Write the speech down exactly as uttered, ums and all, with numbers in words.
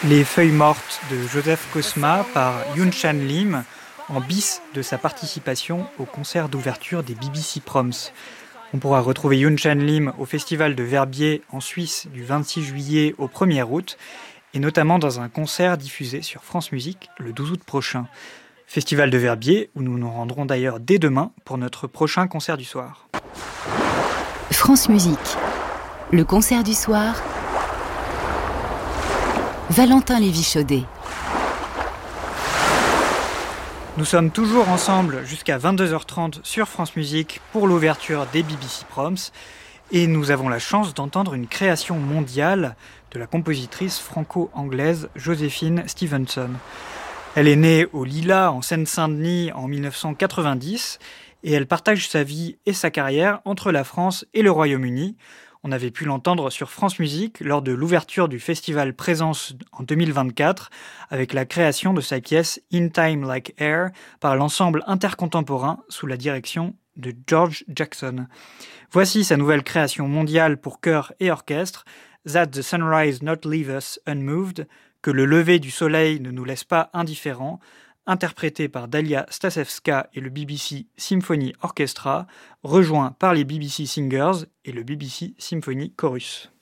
Les Feuilles mortes de Joseph Cosma par Yoon Chan Lim en bis de sa participation au concert d'ouverture des B B C Proms. On pourra retrouver Yoon Chan Lim au Festival de Verbier en Suisse du vingt-six juillet au premier août et notamment dans un concert diffusé sur France Musique le douze août prochain. Festival de Verbier où nous nous rendrons d'ailleurs dès demain pour notre prochain concert du soir. France Musique, le concert du soir, Valentin Lévy-Chaudet. Nous sommes toujours ensemble jusqu'à vingt-deux heures trente sur France Musique pour l'ouverture des B B C Proms et nous avons la chance d'entendre une création mondiale de la compositrice franco-anglaise Joséphine Stevenson. Elle est née au Lilas en Seine-Saint-Denis en dix-neuf cent quatre-vingt-dix et elle partage sa vie et sa carrière entre la France et le Royaume-Uni. On avait pu l'entendre sur France Musique lors de l'ouverture du festival Présence en deux mille vingt-quatre avec la création de sa pièce In Time Like Air par l'ensemble intercontemporain sous la direction de George Jackson. Voici sa nouvelle création mondiale pour chœur et orchestre, That the Sunrise Not Leave Us Unmoved, que le lever du soleil ne nous laisse pas indifférents, interprété par Dalia Stasevska et le B B C Symphony Orchestra, rejoint par les B B C Singers et le B B C Symphony Chorus.